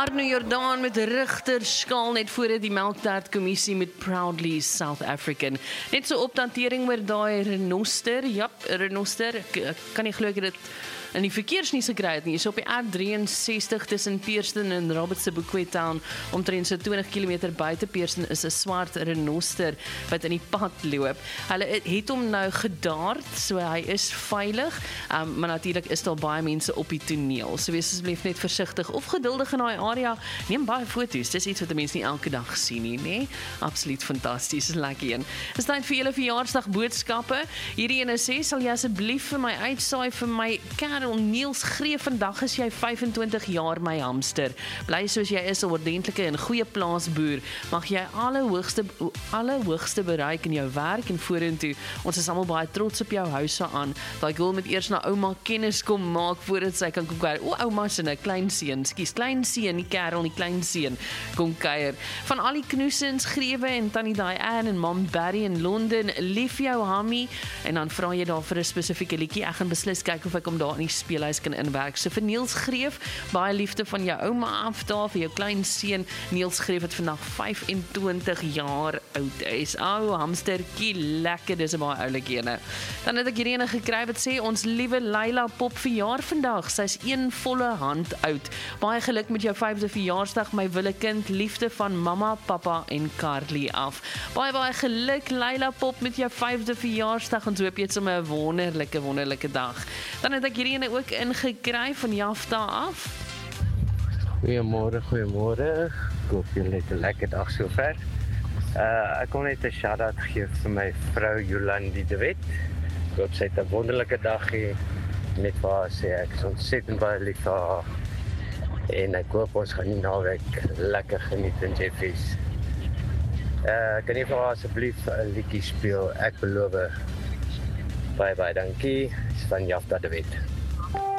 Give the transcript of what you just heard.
Arno Jordaan met Rigter skaal net voor die melktaartkommissie met Proudly South African. Net so opdatering oor daai renoster. Ja, renoster. Ek kan nie glo ek het dit in die verkeersnuus gekry het nie. Is op die R63 tussen Pearson en Robertse Boekwet Town, omtrent so 20 km buite Pearson is 'n swart renoster wat in die pad loop. Hulle het hom nou gedaard, so hy is veilig, maar natuurlik is daar baie mense op die toneel. So wees asseblief net versigtig of geduldig in daai area. Neem baie foto's. Dis iets wat mense nie elke dag sien nie, né? Absoluut fantasties, lekker een. Is tyd vir julle verjaarsdag boodskappe. Hierdie ene sê, sal jy asseblief vir my uitsaai vir my Karel Niels Greef, vandag is jy 25 jaar my hamster. Bly soos jy is 'n ordentlike en goeie plaasboer. Mag jy alle hoogste bereik in jou werk en vorentoe. Ons is almal baie trots op jou huise aan. Daai girl moet eers na ouma kennis kom maak voordat sy kan kom kuier. Ouma se 'n klein seun, klein seun, nie Karel nie, klein seun kom kuier. Van al die knoesens, Grewe en tannie Diane en mam Barry in Londen, lief jou Hammy, en dan vra jy daar vir 'n spesifieke liedjie. Ek gaan beslis kyk of ek hom daar in die speelhuis kan inwerk. So vir Niels Greef, baie liefde van jou ouma af daar vir jou klein seun. Niels Greef het vandag 25 jaar oud. Hy is ou hamstertjie, lekker, dis 'n baie oulike ene. Dan het ek hierdie ene gekry wat sê ons liewe Leila Pop verjaar vandag. Sy's een volle hand oud. Baie geluk met jou 5de verjaarsdag, my wille kind, liefde van mamma, pappa en Carly af. Baie geluk Leila Pop met jou 5de verjaarsdag. Ons hoop jy het sommer 'n wonderlike dag. Dan het ek hierdie ene ook ingekry van Jafta af. Goeiemôre. Ek hoop julle het 'n lekker dag sover. Ek kom net 'n shout-out gee vir my vrou Jolandi de Wet. Ek hoop sy het 'n wonderlike dag hê. Net vir haar sê ek is ontsettend baie lief vir haar. En ek hoop ons gaan die naweek lekker geniet in Jeffies. Kan jy vir haar asseblief 'n liedjie speel? Ek beloof. Bye, dankie. Is van Jafta de Wet.